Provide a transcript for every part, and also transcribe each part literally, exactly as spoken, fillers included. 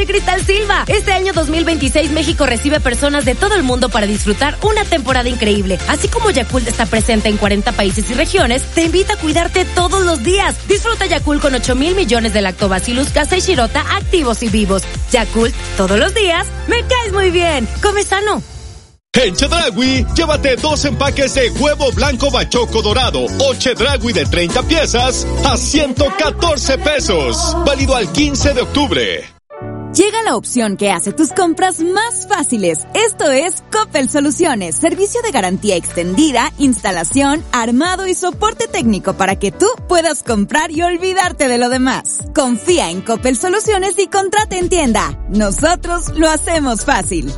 Cristal Silva. Este año dos mil veintiséis México recibe personas de todo el mundo para disfrutar una temporada increíble. Así como Yakult está presente en cuarenta países y regiones, te invita a cuidarte todos los días. Disfruta Yakult con ocho mil millones de Lactobacillus casei shirota activos y vivos. Yakult, todos los días, me caes muy bien. Come sano. En Chedraui, llévate dos empaques de huevo blanco bachoco dorado o Chedraui de treinta piezas a ciento catorce pesos. Válido al quince de octubre. Llega la opción que hace tus compras más fáciles. Esto es Coppel Soluciones, servicio de garantía extendida, instalación, armado y soporte técnico para que tú puedas comprar y olvidarte de lo demás. Confía en Coppel Soluciones y contrata en tienda. Nosotros lo hacemos fácil.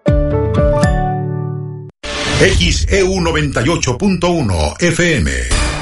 X E U noventa y ocho punto uno F M.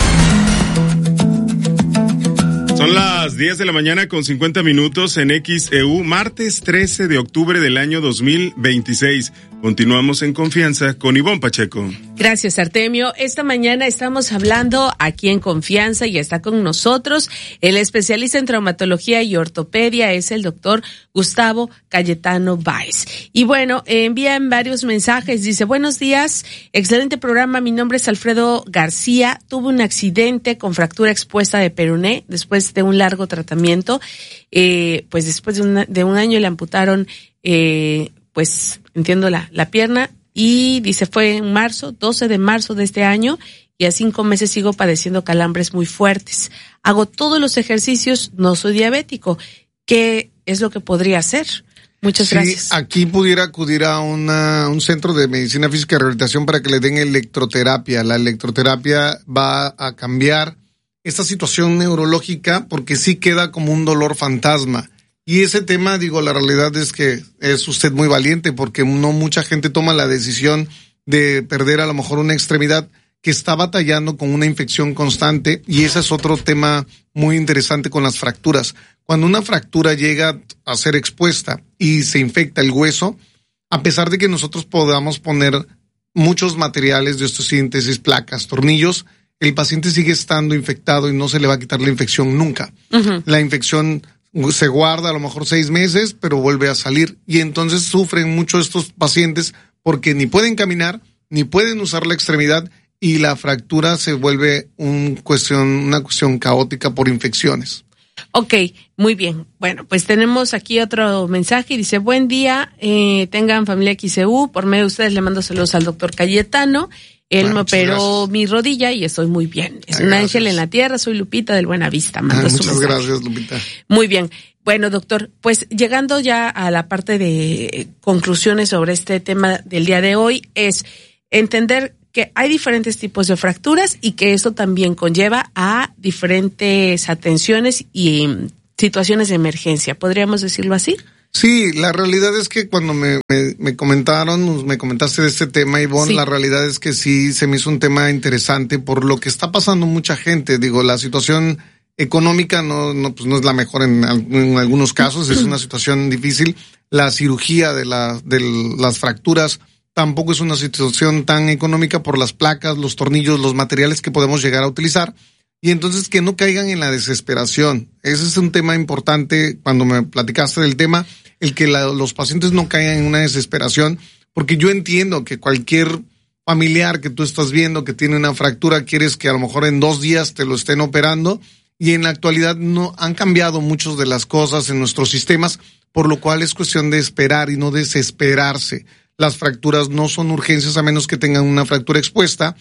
Son las diez de la mañana con cincuenta minutos en X E U, martes trece de octubre del año dos mil veintiséis. Continuamos en Confianza con Ivonne Pacheco. Gracias, Artemio. Esta mañana estamos hablando aquí en Confianza y está con nosotros el especialista en traumatología y ortopedia, es el doctor Gustavo Cayetano Báez. Y bueno, eh, envían varios mensajes. Dice, buenos días, excelente programa. Mi nombre es Alfredo García. Tuve un accidente con fractura expuesta de peroné después de un largo tratamiento. Eh, pues después de, una, de un año le amputaron, eh, pues entiendo la, la pierna. Y dice, fue en marzo, doce de marzo de este año, y a cinco meses sigo padeciendo calambres muy fuertes. Hago todos los ejercicios, no soy diabético. ¿Qué es lo que podría hacer? Muchas sí, gracias. Aquí pudiera acudir a una, un centro de medicina física y rehabilitación para que le den electroterapia. La electroterapia va a cambiar esta situación neurológica porque sí queda como un dolor fantasma. Y ese tema, digo, la realidad es que es usted muy valiente porque no mucha gente toma la decisión de perder a lo mejor una extremidad que está batallando con una infección constante, y ese es otro tema muy interesante con las fracturas. Cuando una fractura llega a ser expuesta y se infecta el hueso, a pesar de que nosotros podamos poner muchos materiales de osteosíntesis, placas, tornillos, el paciente sigue estando infectado y no se le va a quitar la infección nunca. Uh-huh. La infección se guarda a lo mejor seis meses, pero vuelve a salir, y entonces sufren mucho estos pacientes porque ni pueden caminar, ni pueden usar la extremidad, y la fractura se vuelve un cuestión, una cuestión caótica por infecciones. Ok, muy bien. Bueno, pues tenemos aquí otro mensaje y dice, buen día, eh, tengan familia X E U, por medio de ustedes le mando saludos al doctor Cayetano. Él ah, me operó gracias. mi rodilla y estoy muy bien. Es Ay, un gracias. ángel en la tierra, soy Lupita del Buenavista. Mando Ay, su muchas mensaje. gracias, Lupita. Muy bien. Bueno, doctor, pues llegando ya a la parte de conclusiones sobre este tema del día de hoy, es entender que hay diferentes tipos de fracturas y que esto también conlleva a diferentes atenciones y situaciones de emergencia. ¿Podríamos decirlo así? Sí, la realidad es que cuando me, me, me comentaron, me comentaste de este tema, Ivonne, sí. La realidad es que sí se me hizo un tema interesante por lo que está pasando mucha gente. Digo, la situación económica no, no, pues no es la mejor en, en algunos casos, es una situación difícil. La cirugía de, la, de las fracturas tampoco es una situación tan económica por las placas, los tornillos, los materiales que podemos llegar a utilizar. Y entonces que no caigan en la desesperación. Ese es un tema importante cuando me platicaste del tema, el que la, los pacientes no caigan en una desesperación, porque yo entiendo que cualquier familiar que tú estás viendo que tiene una fractura, quieres que a lo mejor en dos días te lo estén operando, y en la actualidad no han cambiado muchas de las cosas en nuestros sistemas, por lo cual es cuestión de esperar y no desesperarse. Las fracturas no son urgencias a menos que tengan una fractura expuesta,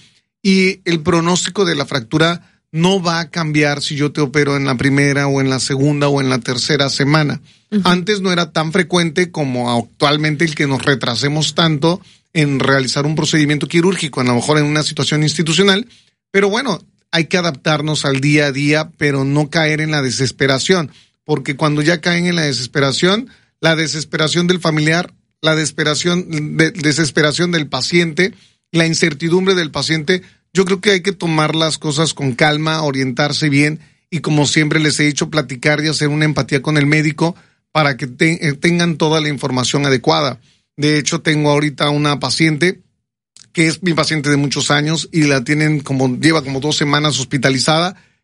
y el pronóstico de la fractura no va a cambiar si yo te opero en la primera o en la segunda o en la tercera semana. Uh-huh. Antes no era tan frecuente como actualmente el que nos retrasemos tanto en realizar un procedimiento quirúrgico, a lo mejor en una situación institucional, pero bueno, hay que adaptarnos al día a día, pero no caer en la desesperación, porque cuando ya caen en la desesperación, la desesperación del familiar, la desesperación, de, desesperación del paciente, la incertidumbre del paciente, yo creo que hay que tomar las cosas con calma, orientarse bien y, como siempre les he dicho, platicar y hacer una empatía con el médico para que te, tengan toda la información adecuada. De hecho, tengo ahorita una paciente que es mi paciente de muchos años y la tienen como, lleva como dos semanas hospitalizada,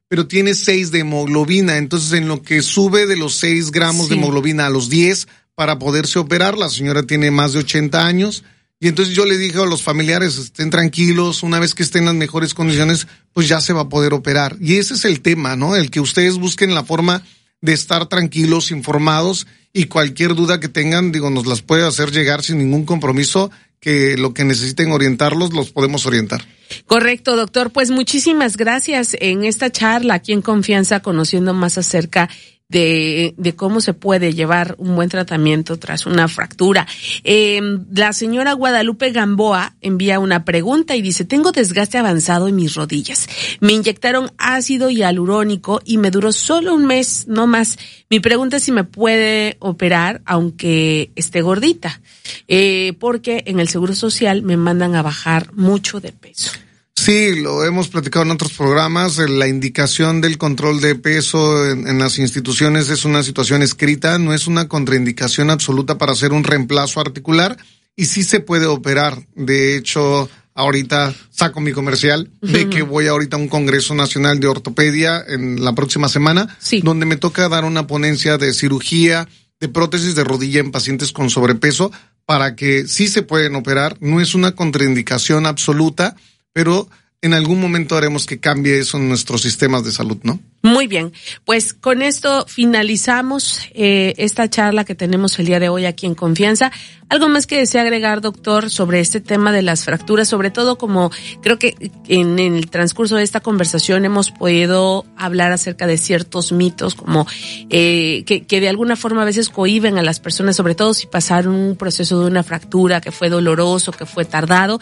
pero tiene seis de hemoglobina. Entonces, en lo que sube de los seis gramos sí. de hemoglobina a los diez para poderse operar, la señora tiene más de ochenta años. Y entonces yo le dije a los familiares, estén tranquilos, una vez que estén en las mejores condiciones, pues ya se va a poder operar. Y ese es el tema, ¿no? El que ustedes busquen la forma de estar tranquilos, informados, y cualquier duda que tengan, digo, nos las puede hacer llegar sin ningún compromiso, que lo que necesiten orientarlos, los podemos orientar. Correcto, doctor. Pues muchísimas gracias en esta charla aquí en Confianza, conociendo más acerca de, de cómo se puede llevar un buen tratamiento tras una fractura. Eh, la señora Guadalupe Gamboa envía una pregunta y dice, tengo desgaste avanzado en mis rodillas. Me inyectaron ácido hialurónico y me duró solo un mes, no más. Mi pregunta es si me puede operar aunque esté gordita, eh, porque en el Seguro Social me mandan a bajar mucho de peso. Sí, lo hemos platicado en otros programas. La indicación del control de peso en, en las instituciones es una situación escrita, no es una contraindicación absoluta para hacer un reemplazo articular, y sí se puede operar. De hecho, ahorita saco mi comercial uh-huh. de que voy ahorita a un Congreso Nacional de Ortopedia en la próxima semana, sí. donde me toca dar una ponencia de cirugía de prótesis de rodilla en pacientes con sobrepeso, para que sí se pueden operar. No es una contraindicación absoluta, pero en algún momento haremos que cambie eso en nuestros sistemas de salud, ¿no? Muy bien, pues con esto finalizamos eh, esta charla que tenemos el día de hoy aquí en Confianza. ¿Algo más que desea agregar, doctor, sobre este tema de las fracturas? Sobre todo, como creo que en, en el transcurso de esta conversación hemos podido hablar acerca de ciertos mitos, como eh, que, que de alguna forma a veces cohíben a las personas, sobre todo si pasaron un proceso de una fractura que fue doloroso, que fue tardado,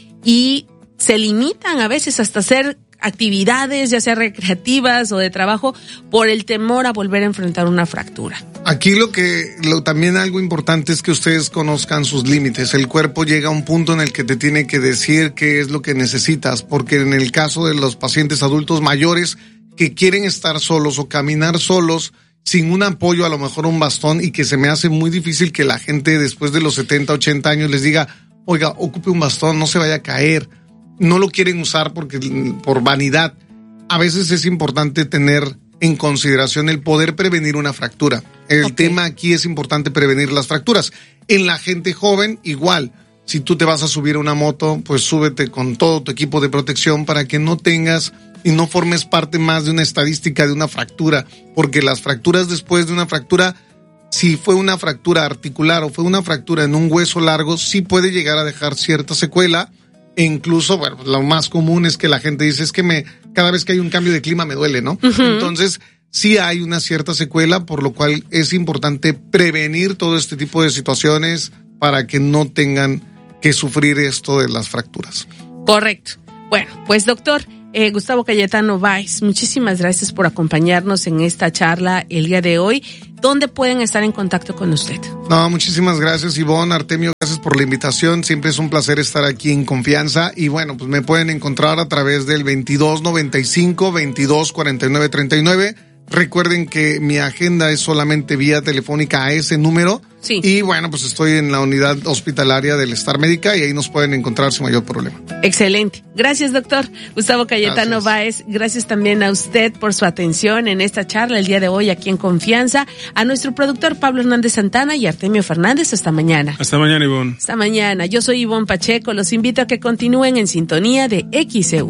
y se limitan a veces hasta hacer actividades, ya sea recreativas o de trabajo, por el temor a volver a enfrentar una fractura. Aquí lo que, lo también algo importante es que ustedes conozcan sus límites. El cuerpo llega a un punto en el que te tiene que decir qué es lo que necesitas, porque en el caso de los pacientes adultos mayores que quieren estar solos o caminar solos, sin un apoyo, a lo mejor un bastón, y que se me hace muy difícil que la gente después de los setenta, ochenta años les diga, oiga, ocupe un bastón, no se vaya a caer. No lo quieren usar porque por vanidad. A veces es importante tener en consideración el poder prevenir una fractura. El okay. tema aquí es importante prevenir las fracturas. En la gente joven, igual. Si tú te vas a subir a una moto, pues súbete con todo tu equipo de protección para que no tengas y no formes parte más de una estadística de una fractura. Porque las fracturas después de una fractura, si fue una fractura articular o fue una fractura en un hueso largo, sí puede llegar a dejar cierta secuela. E incluso, bueno, lo más común es que la gente dice, es que me, cada vez que hay un cambio de clima me duele, ¿no? Uh-huh. Entonces, sí hay una cierta secuela, por lo cual es importante prevenir todo este tipo de situaciones para que no tengan que sufrir esto de las fracturas. Correcto. Bueno, pues doctor, eh, Gustavo Cayetano Báez, muchísimas gracias por acompañarnos en esta charla el día de hoy. ¿Dónde pueden estar en contacto con usted? No, muchísimas gracias, Ivonne, Artemio, gracias por la invitación. Siempre es un placer estar aquí en Confianza. Y bueno, pues me pueden encontrar a través del veintidós noventa y cinco, veintidós cuarenta y nueve treinta y nueve. Recuerden que mi agenda es solamente vía telefónica a ese número. Sí. Y bueno, pues estoy en la unidad hospitalaria del Star Médica y ahí nos pueden encontrar sin mayor problema. Excelente. Gracias, doctor Gustavo Cayetano Báez. Gracias también a usted por su atención en esta charla el día de hoy aquí en Confianza. A nuestro productor Pablo Hernández Santana y Artemio Fernández. Hasta mañana. Hasta mañana, Ivonne. Hasta mañana. Yo soy Ivonne Pacheco. Los invito a que continúen en sintonía de X E U.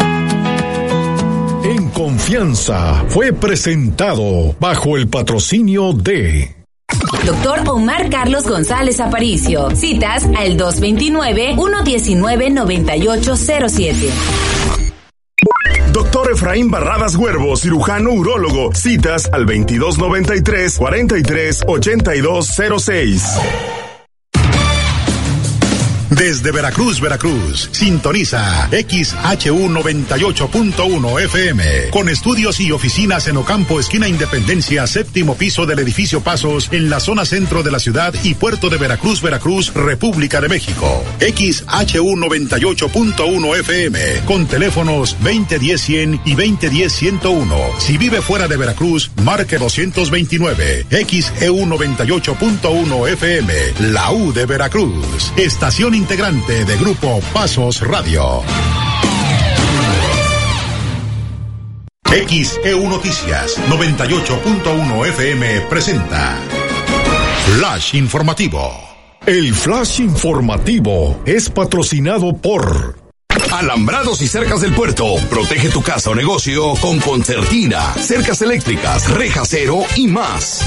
En Confianza fue presentado bajo el patrocinio de Doctor Omar Carlos González Aparicio. Citas al dos veintinueve, uno diecinueve, noventa y ocho cero siete. Doctor Efraín Barradas Huervo, cirujano urólogo. Citas al veintidós noventa y tres, cuarenta y tres, ochenta y dos cero seis. Desde Veracruz, Veracruz, sintoniza X H U noventa y ocho punto uno F M, con estudios y oficinas en Ocampo, esquina Independencia, séptimo piso del edificio Pasos, en la zona centro de la ciudad y puerto de Veracruz, Veracruz, República de México. X H U noventa y ocho punto uno F M, con teléfonos veinte diez cien y veinte diez ciento uno. Si vive fuera de Veracruz, marque doscientos veintinueve. X E U noventa y ocho punto uno F M, la U de Veracruz. Estación integrante de Grupo Pasos Radio. X E U Noticias noventa y ocho punto uno F M presenta Flash Informativo. El Flash Informativo es patrocinado por Alambrados y Cercas del Puerto. Protege tu casa o negocio con concertina, cercas eléctricas, rejas cero y más.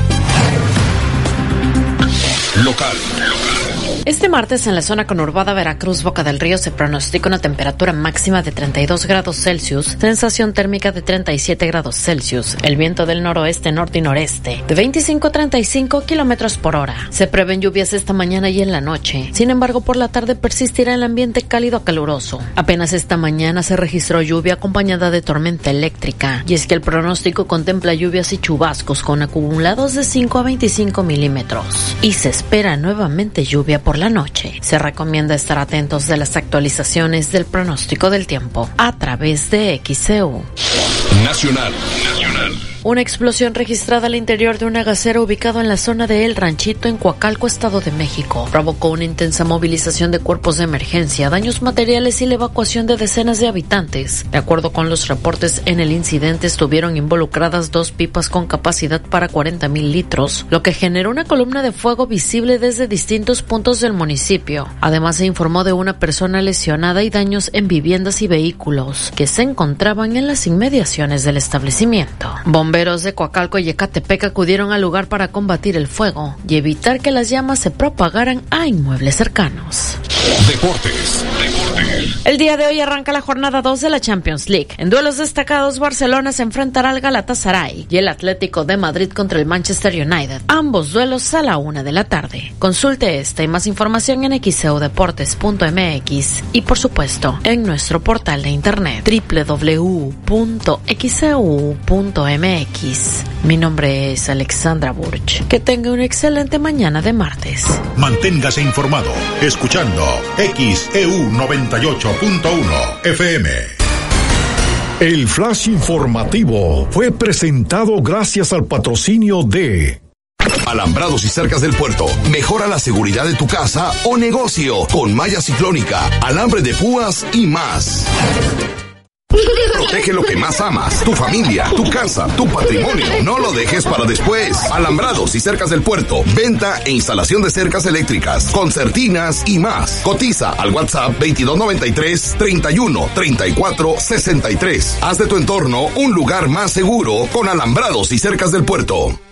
Local. Este martes en la zona conurbada Veracruz, Boca del Río, se pronostica una temperatura máxima de treinta y dos grados Celsius, sensación térmica de treinta y siete grados Celsius, el viento del noroeste, norte y noreste, de veinticinco a treinta y cinco kilómetros por hora. Se prevén lluvias esta mañana y en la noche. Sin embargo, por la tarde persistirá el ambiente cálido a caluroso. Apenas esta mañana se registró lluvia acompañada de tormenta eléctrica, y es que el pronóstico contempla lluvias y chubascos con acumulados de cinco a veinticinco milímetros. Y se espera nuevamente lluvia por la noche. Se recomienda estar atentos de las actualizaciones del pronóstico del tiempo a través de X E U. Nacional. Nacional. Una explosión registrada al interior de una gasera ubicado en la zona de El Ranchito en Coacalco, Estado de México, provocó una intensa movilización de cuerpos de emergencia, daños materiales y la evacuación de decenas de habitantes. De acuerdo con los reportes, en el incidente estuvieron involucradas dos pipas con capacidad para cuarenta mil litros, lo que generó una columna de fuego visible desde distintos puntos del municipio. Además, se informó de una persona lesionada y daños en viviendas y vehículos que se encontraban en las inmediaciones del establecimiento. Bomberos de Coacalco y Ecatepec acudieron al lugar para combatir el fuego y evitar que las llamas se propagaran a inmuebles cercanos. Deportes. Deportes. El día de hoy arranca la jornada dos de la Champions League. En duelos destacados, Barcelona se enfrentará al Galatasaray y el Atlético de Madrid contra el Manchester United. Ambos duelos a la una de la tarde. Consulte esta y más información en x e u deportes punto m x y, por supuesto, en nuestro portal de internet doble u doble u doble u punto x e u punto m x. Mi nombre es Alexandra Burch. Que tenga una excelente mañana de martes. Manténgase informado escuchando X E U noventa y ocho punto uno F M. El Flash Informativo fue presentado gracias al patrocinio de Alambrados y Cercas del Puerto. Mejora la seguridad de tu casa o negocio con malla ciclónica, alambre de púas y más. Protege lo que más amas, tu familia, tu casa, tu patrimonio. No lo dejes para después. Alambrados y Cercas del Puerto. Venta e instalación de cercas eléctricas, concertinas y más. Cotiza al WhatsApp veintidós noventa y tres, treinta y uno, treinta y cuatro, sesenta y tres. Haz de tu entorno un lugar más seguro con Alambrados y Cercas del Puerto.